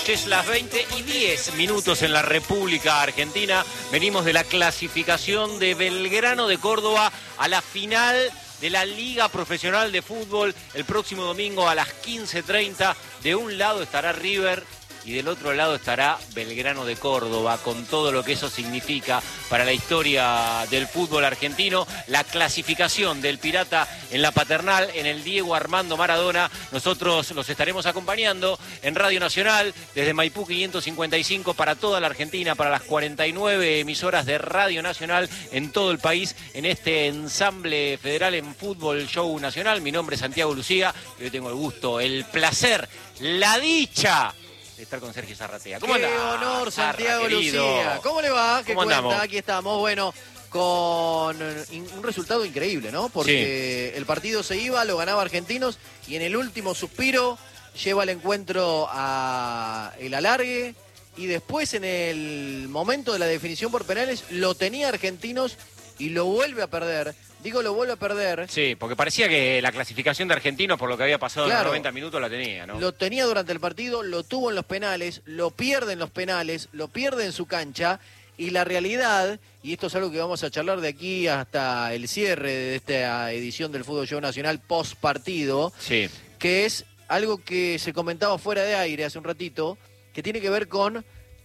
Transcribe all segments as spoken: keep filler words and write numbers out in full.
Es las veinte y diez minutos en la República Argentina. Venimos de la clasificación de Belgrano de Córdoba a la final de la Liga Profesional de Fútbol. El próximo domingo a las quince treinta. De un lado estará River y del otro lado estará Belgrano de Córdoba, con todo lo que eso significa para la historia del fútbol argentino. La clasificación del Pirata en la Paternal, en el Diego Armando Maradona. Nosotros los estaremos acompañando en Radio Nacional desde Maipú quinientos cincuenta y cinco para toda la Argentina, para las cuarenta y nueve emisoras de Radio Nacional en todo el país, en este ensamble federal en Fútbol Show Nacional. Mi nombre es Santiago Lucía y hoy tengo el gusto, el placer, la dicha de estar con Sergio Zarratea. ¿Cómo Qué anda, honor, Santiago Zarra, Lucía. ¿Cómo le va? ¿Qué ¿Cómo cuenta? andamos? Aquí estamos. Bueno, con un resultado increíble, ¿no? Porque sí, el partido se iba, lo ganaba Argentinos y en el último suspiro lleva el encuentro a el alargue y después en el momento de la definición por penales lo tenía Argentinos y lo vuelve a perder. Digo, lo vuelve a perder. Sí, porque parecía que la clasificación de Argentinos, por lo que había pasado claro, en los noventa minutos, la tenía, ¿no? Lo tenía durante el partido, lo tuvo en los penales, lo pierde en los penales, lo pierde en su cancha. Y la realidad, y esto es algo que vamos a charlar de aquí hasta el cierre de esta edición del Fútbol Show Nacional post partido, sí, que es algo que se comentaba fuera de aire hace un ratito, que tiene que ver con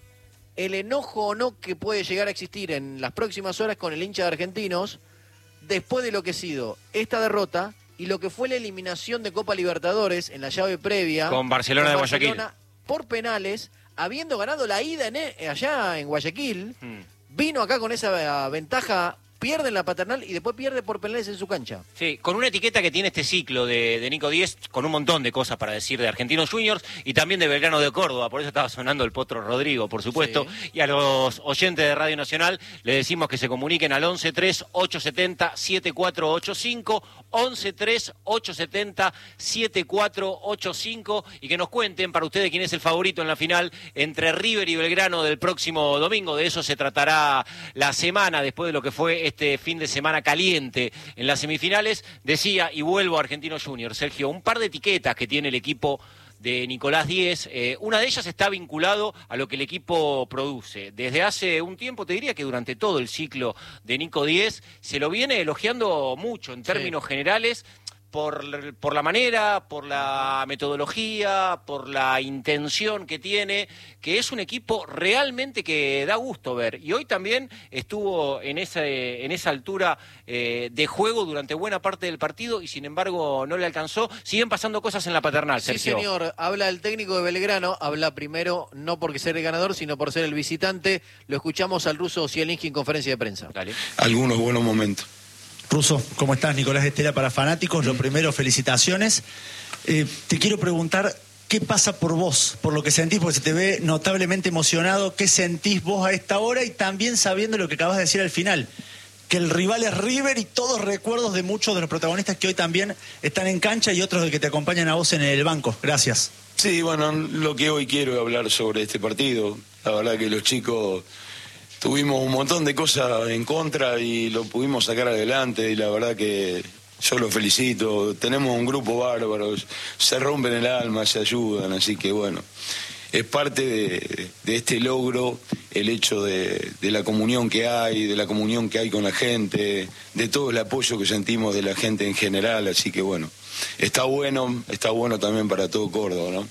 el enojo o no que puede llegar a existir en las próximas horas con el hincha de Argentinos, después de lo que ha sido esta derrota y lo que fue la eliminación de Copa Libertadores en la llave previa con Barcelona, con de Guayaquil Barcelona, por penales, habiendo ganado la ida en, allá en Guayaquil, hmm. vino acá con esa ventaja, pierde en la Paternal y después pierde por penales en su cancha. Sí, con una etiqueta que tiene este ciclo de, de Nico Díez, con un montón de cosas para decir de Argentinos Juniors y también de Belgrano de Córdoba, por eso estaba sonando el Potro Rodrigo, por supuesto. Sí. Y a los oyentes de Radio Nacional le decimos que se comuniquen al once tres ocho setenta siete cuatro ocho cinco, once tres ocho setenta siete cuatro ocho cinco y que nos cuenten para ustedes quién es el favorito en la final entre River y Belgrano del próximo domingo. De eso se tratará la semana después de lo que fue este fin de semana caliente en las semifinales. Decía, y vuelvo a Argentinos Juniors, Sergio, un par de etiquetas que tiene el equipo de Nicolás Díez. Eh, una de ellas está vinculado a lo que el equipo produce. Desde hace un tiempo, te diría que durante todo el ciclo de Nico Díez, se lo viene elogiando mucho en términos sí. generales, Por, por la manera, por la metodología, por la intención que tiene, que es un equipo realmente que da gusto ver. Y hoy también estuvo en esa, en esa altura eh, de juego durante buena parte del partido y sin embargo no le alcanzó. Siguen pasando cosas en la Paternal, Sergio. Sí, señor. Habla el técnico de Belgrano, habla primero no porque ser el ganador, sino por ser el visitante. Lo escuchamos al ruso Zielinski en conferencia de prensa. Dale. Algunos buenos momentos. Ruso, ¿cómo estás? Nicolás Estela para Fanáticos. Lo primero, felicitaciones. Eh, te quiero preguntar, ¿qué pasa por vos? Por lo que sentís, porque se te ve notablemente emocionado. ¿Qué sentís vos a esta hora? Y también sabiendo lo que acabas de decir al final, que el rival es River y todos recuerdos de muchos de los protagonistas que hoy también están en cancha y otros de que te acompañan a vos en el banco. Gracias. Sí, bueno, lo que hoy quiero es hablar sobre este partido. La verdad que los chicos tuvimos un montón de cosas en contra y lo pudimos sacar adelante y la verdad que yo los felicito. Tenemos un grupo bárbaro, se rompen el alma, se ayudan, así que bueno, es parte de, de este logro el hecho de, de la comunión que hay, de la comunión que hay con la gente, de todo el apoyo que sentimos de la gente en general, así que bueno, está bueno, está bueno también para todo Córdoba, ¿no?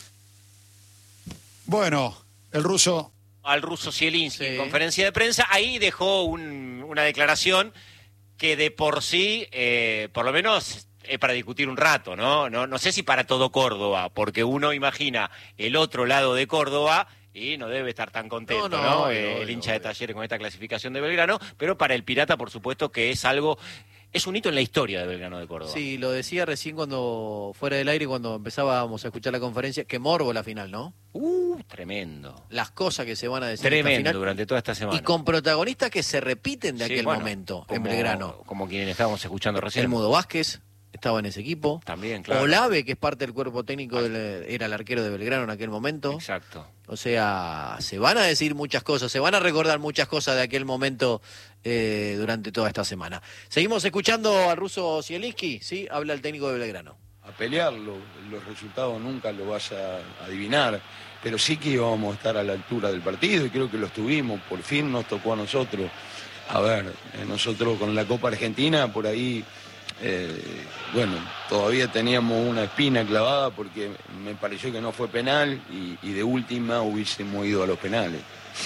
Bueno, el ruso... al ruso Zielinski sí. en conferencia de prensa, ahí dejó un, una declaración que de por sí, eh, por lo menos es para discutir un rato, ¿no? ¿no? No sé si para todo Córdoba, porque uno imagina el otro lado de Córdoba y no debe estar tan contento, ¿no? no, no, ¿no? no Eh, no, el hincha no, de Talleres con esta clasificación de Belgrano, pero para el Pirata, por supuesto, que es algo... Es un hito en la historia de Belgrano de Córdoba. Sí, lo decía recién cuando fuera del aire, cuando empezábamos a escuchar la conferencia, que morbo la final, ¿no? Uh, tremendo. Las cosas que se van a decir Tremendo en esta final, durante toda esta semana. y con protagonistas que se repiten de Sí, aquel bueno, momento como, en Belgrano. Como quien estábamos escuchando recién. El Mudo Vázquez estaba en ese equipo. También, claro. Olave, que es parte del cuerpo técnico, del, era el arquero de Belgrano en aquel momento. Exacto. O sea, se van a decir muchas cosas, se van a recordar muchas cosas de aquel momento eh, durante toda esta semana. Seguimos escuchando al ruso Zielinski, ¿sí? Habla el técnico de Belgrano. a pelearlo, los resultados nunca lo vas a adivinar, pero sí que íbamos a estar a la altura del partido y creo que lo estuvimos, por fin nos tocó a nosotros. A ver, eh, nosotros con la Copa Argentina por ahí, eh, bueno, todavía teníamos una espina clavada porque me pareció que no fue penal y, y de última hubiésemos ido a los penales.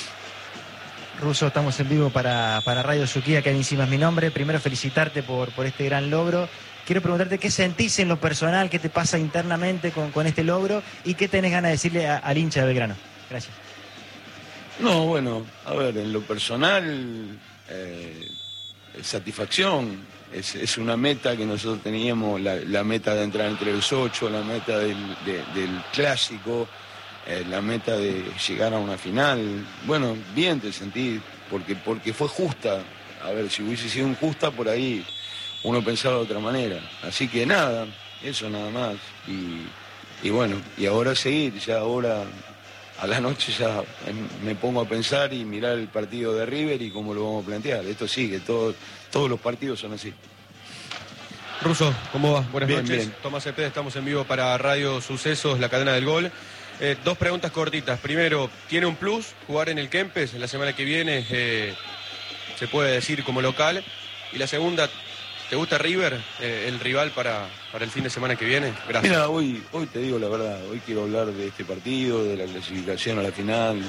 Russo, estamos en vivo para, para Radio Suquía, que encima es mi nombre. Primero felicitarte por, por este gran logro. Quiero preguntarte qué sentís en lo personal, qué te pasa internamente con, con este logro y qué tenés ganas de decirle a, al hincha de Belgrano. Gracias. No, bueno, a ver, en lo personal, eh, satisfacción. Es, es una meta que nosotros teníamos, la, la meta de entrar entre los ocho, la meta del, de, del clásico, eh, la meta de llegar a una final. Bueno, bien te sentí, porque, porque fue justa. A ver, si hubiese sido injusta, por ahí uno pensaba de otra manera. Así que nada, eso nada más. Y, y bueno, y ahora seguir, ya ahora a la noche ya me pongo a pensar y mirar el partido de River y cómo lo vamos a plantear. Esto sigue, todo, todos los partidos son así. Russo, ¿cómo va? Buenas bien, noches. Bien. Tomás Cepeda, estamos en vivo para Radio Sucesos, la cadena del gol. Eh, dos preguntas cortitas. Primero, ¿tiene un plus jugar en el Kempes la semana que viene? Eh, se puede decir como local. Y la segunda, ¿te gusta River, eh, el rival para, para el fin de semana que viene? Gracias. Mira, hoy, hoy te digo la verdad, hoy quiero hablar de este partido, de la clasificación a la final.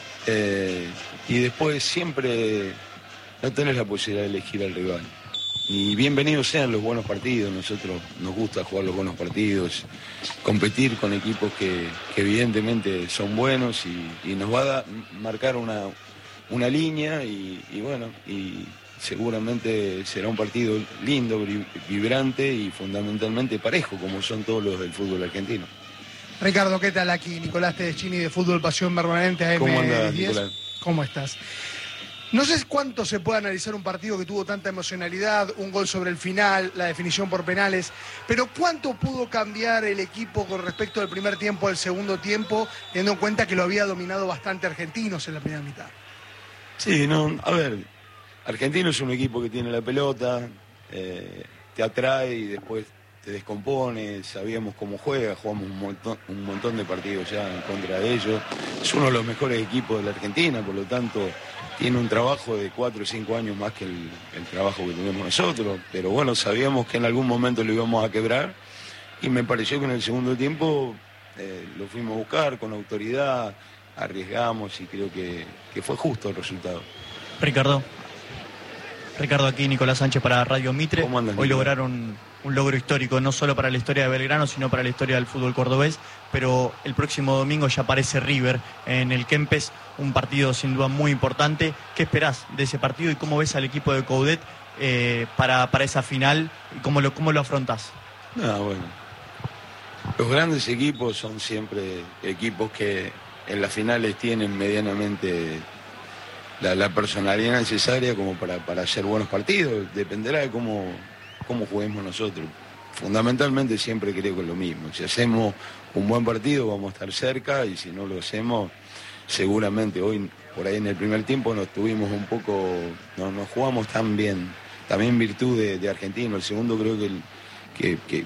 Eh, y después siempre no tenés la posibilidad de elegir al rival. Y bienvenidos sean los buenos partidos, nosotros nos gusta jugar los buenos partidos, competir con equipos que, que evidentemente son buenos y, y nos va a da, marcar una, una línea y, y bueno, y seguramente será un partido lindo, vibrante y fundamentalmente parejo, como son todos los del fútbol argentino. Ricardo, ¿qué tal? Aquí Nicolás Tedeschini de Fútbol Pasión Permanente A M diez. ¿Cómo andás, Nicolás? ¿Cómo estás? No sé cuánto se puede analizar un partido que tuvo tanta emocionalidad, un gol sobre el final, la definición por penales, pero ¿cuánto pudo cambiar el equipo con respecto del primer tiempo al segundo tiempo, teniendo en cuenta que lo había dominado bastante Argentinos en la primera mitad? Sí, no, a ver, Argentinos es un equipo que tiene la pelota, eh, te atrae y después te descompone, sabíamos cómo juega, jugamos un montón, un montón de partidos ya en contra de ellos. Es uno de los mejores equipos de la Argentina, por lo tanto tiene un trabajo de cuatro o cinco años más que el, el trabajo que tenemos nosotros, pero bueno, sabíamos que en algún momento lo íbamos a quebrar y me pareció que en el segundo tiempo eh, lo fuimos a buscar con autoridad, arriesgamos y creo que, que fue justo el resultado. Ricardo. Ricardo, aquí Nicolás Sánchez para Radio Mitre. ¿Cómo andas, Hoy Nicolás? lograron un logro histórico, no solo para la historia de Belgrano, sino para la historia del fútbol cordobés, pero el próximo domingo ya aparece River en el Kempes, un partido sin duda muy importante. ¿Qué esperás de ese partido y cómo ves al equipo de Coudet eh, para, para esa final y cómo lo, cómo lo afrontás? No, bueno, los grandes equipos son siempre equipos que en las finales tienen medianamente la, la personalidad necesaria como para, para hacer buenos partidos. Dependerá de cómo, cómo juguemos nosotros. Fundamentalmente siempre creo que es lo mismo. Si hacemos un buen partido vamos a estar cerca y si no lo hacemos, seguramente hoy por ahí en el primer tiempo nos tuvimos un poco, no nos jugamos tan bien, también en virtud de, de Argentino. El segundo creo que, el, que, que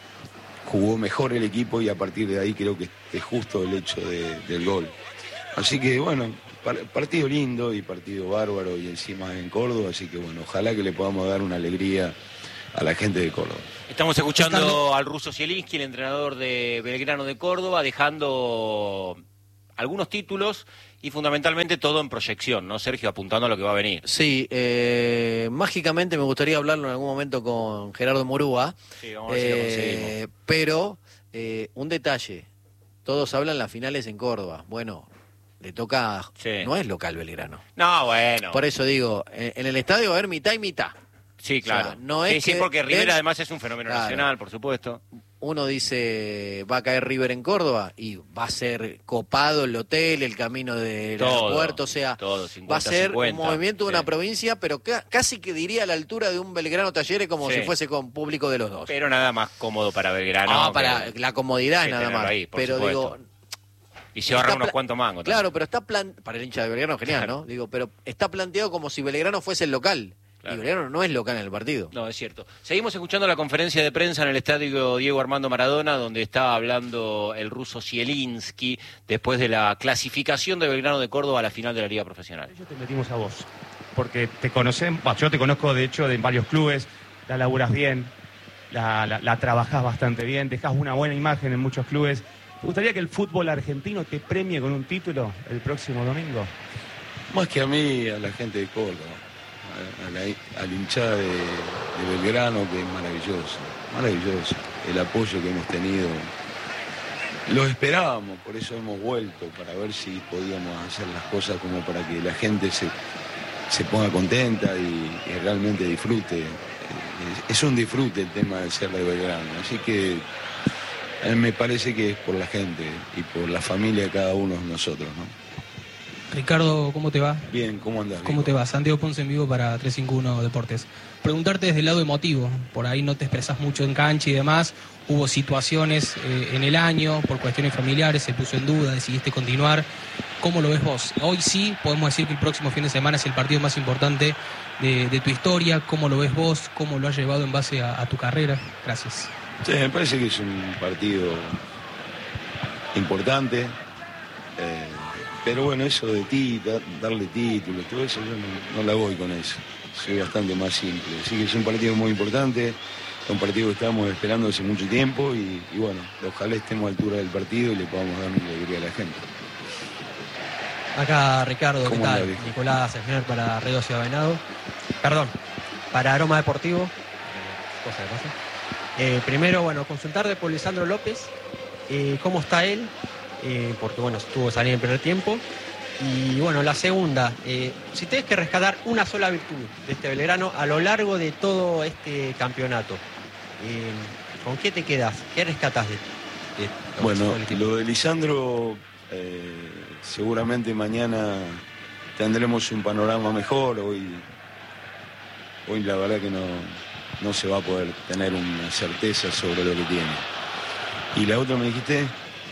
jugó mejor el equipo y a partir de ahí creo que es justo el hecho de, del gol. Así que bueno, partido lindo y partido bárbaro y encima en Córdoba, así que bueno, ojalá que le podamos dar una alegría a la gente de Córdoba. Estamos escuchando al Russo Zielinski, el entrenador de Belgrano de Córdoba, dejando algunos títulos y fundamentalmente todo en proyección, ¿no, Sergio? Apuntando a lo que va a venir. Sí, eh, mágicamente me gustaría hablarlo en algún momento con Gerardo Murúa. Sí, vamos a ver si lo conseguimos. Eh, pero, eh, un detalle, todos hablan las finales en Córdoba. Bueno, le toca, Sí. no es local Belgrano. No, bueno. Por eso digo, en, en el estadio va a haber mitad y mitad. Sí, claro. O sea, no sí, es sí, que porque River él- además es un fenómeno Claro. nacional, por supuesto. Uno dice, va a caer River en Córdoba y va a ser copado el hotel, el camino del Todo, aeropuerto, o sea, todo, va a cincuenta ser cincuenta, un movimiento de sí. una provincia, pero ca- casi que diría a la altura de un Belgrano Talleres como Sí. si fuese con público de los dos. Pero nada más cómodo para Belgrano. Ah, que- para la comodidad que nada tenerlo más. ahí, por pero supuesto. digo, Y se ahorra está unos pla- cuantos mangos. claro, pero está plan para el hincha de Belgrano genial, ¿no? Digo, pero está planteado como si Belgrano fuese el local. Claro. Y Belgrano no es local en el partido. No, es cierto. Seguimos escuchando la conferencia de prensa en el estadio Diego Armando Maradona, donde estaba hablando el ruso Zielinski después de la clasificación de Belgrano de Córdoba a la final de la Liga Profesional. Ellos te metimos a vos, porque te conocen, bueno, yo te conozco de hecho de varios clubes, la laburas bien, la, la, la trabajás bastante bien, dejás una buena imagen en muchos clubes. ¿Te gustaría que el fútbol argentino te premie con un título el próximo domingo? Más que a mí, a la gente de Córdoba. A la, a la hinchada de, de Belgrano, que es maravilloso, maravilloso, el apoyo que hemos tenido. Lo esperábamos, por eso hemos vuelto, para ver si podíamos hacer las cosas como para que la gente se, se ponga contenta y, y realmente disfrute. Es, es un disfrute el tema de ser de Belgrano, así que a mí me parece que es por la gente y por la familia de cada uno de nosotros, ¿no? Ricardo, ¿cómo te va? Bien, ¿cómo andás? ¿Cómo Rico? te va? Santiago Ponce en vivo para trescientos cincuenta y uno Deportes. Preguntarte desde el lado emotivo, por ahí no te expresás mucho en cancha y demás, hubo situaciones eh, en el año, por cuestiones familiares, se puso en duda, decidiste continuar. ¿Cómo lo ves vos? Hoy sí, podemos decir que el próximo fin de semana es el partido más importante de, de tu historia. ¿Cómo lo ves vos? ¿Cómo lo has llevado en base a, a tu carrera? Gracias. Sí, me parece que es un partido importante. Eh, Pero bueno, eso de ti, da, darle títulos, todo eso, yo no, no la voy con eso. Soy bastante más simple. Así que es un partido muy importante, es un partido que estábamos esperando hace mucho tiempo y, y bueno, ojalá estemos a altura del partido y le podamos dar una alegría a la gente. Acá Ricardo, ¿qué tal? Andás, Nicolás Esner para Radio Ciudad Venado. Perdón, para Aroma Deportivo. Cosa que pasa. Eh, primero, bueno, consultarte por Lisandro López. Eh, ¿Cómo está él? Eh, porque bueno, estuvo saliendo en el primer tiempo. Y bueno, la segunda, eh, si tenés que rescatar una sola virtud de este Belgrano a lo largo de todo este campeonato, eh, ¿con qué te quedás? ¿Qué rescatás de, de Bueno, lo de Lisandro, eh, seguramente mañana tendremos un panorama mejor. Hoy, hoy la verdad que no, no se va a poder tener una certeza sobre lo que tiene. Y la otra me dijiste...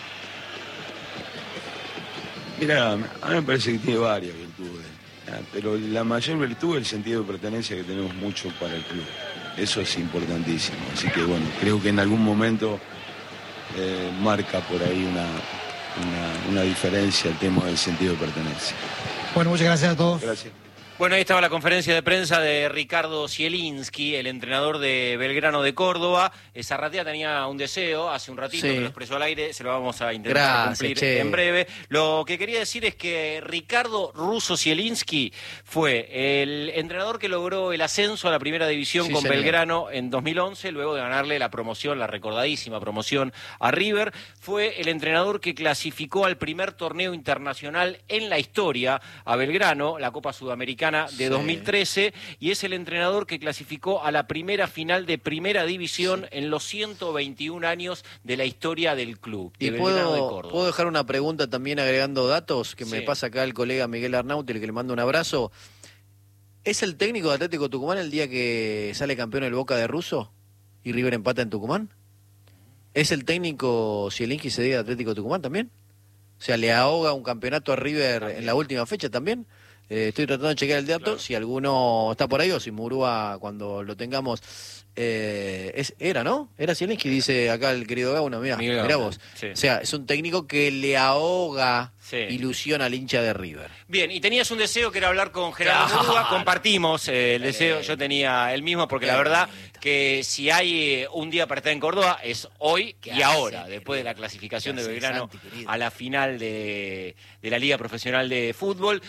Mira, a mí me parece que tiene varias virtudes, pero la mayor virtud es el sentido de pertenencia que tenemos mucho para el club. Eso es importantísimo. Así que bueno, creo que en algún momento eh, marca por ahí una, una, una diferencia el tema del sentido de pertenencia. Bueno, muchas gracias a todos. Gracias. Bueno, ahí estaba la conferencia de prensa de Ricardo Zielinski, el entrenador de Belgrano de Córdoba. Zarratea tenía un deseo hace un ratito Sí. que lo expresó al aire, se lo vamos a intentar Gracias, cumplir che. en breve. Lo que quería decir es que Ricardo Russo Zielinski fue el entrenador que logró el ascenso a la primera división Sí, con señor. Belgrano en dos mil once, luego de ganarle la promoción, la recordadísima promoción a River. Fue el entrenador que clasificó al primer torneo internacional en la historia a Belgrano, la Copa Sudamericana de Sí. dos mil trece, y es el entrenador que clasificó a la primera final de primera división en los ciento veintiún años de la historia del club, de Y Belgrano de puedo, Córdoba. puedo dejar una pregunta también agregando datos que me Sí. pasa acá el colega Miguel Arnauti, el que le mando un abrazo. ¿Es el técnico de Atlético Tucumán el día que sale campeón el Boca de Russo y River empata en Tucumán? ¿Es el técnico Zielinski ese día de Atlético Tucumán también? O sea, ¿le ahoga un campeonato a River También. en la última fecha también? Eh, estoy tratando de chequear el dato, Claro. si alguno está por ahí o si Murúa cuando lo tengamos... Eh, es, era, ¿no? Era Zielinski, dice acá el querido Gauno, mira, Miguel mirá Gauna, vos. sí. O sea, es un técnico que le ahoga Sí. ilusión al hincha de River. Bien, y tenías un deseo que era hablar con Gerardo Claro. Murúa. Compartimos eh, el deseo, yo tenía el mismo, porque la verdad bonito. que si hay eh, un día para estar en Córdoba es hoy ¿Qué y hace, ahora, después de la querido? clasificación ¿Qué de hace, Belgrano Santi, querido? a la final de, de la Liga Profesional de Fútbol.